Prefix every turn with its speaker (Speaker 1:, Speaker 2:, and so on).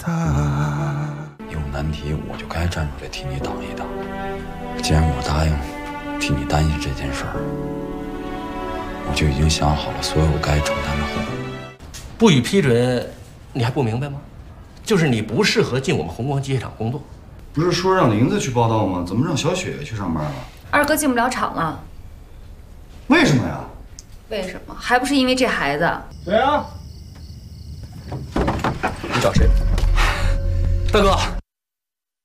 Speaker 1: 有难题我就该站出来替你挡一挡。既然我答应替你担下这件事儿，我就已经想好了所有该承担的后果。
Speaker 2: 不予批准，你还不明白吗？就是你不适合进我们红光机械厂工作。
Speaker 3: 不是说让玲子去报道吗？怎么让小雪去上班了？
Speaker 4: 二哥进不了厂了。
Speaker 3: 为什么呀？
Speaker 4: 为什么？还不是因为这孩子。
Speaker 2: 谁啊？你找谁？大哥，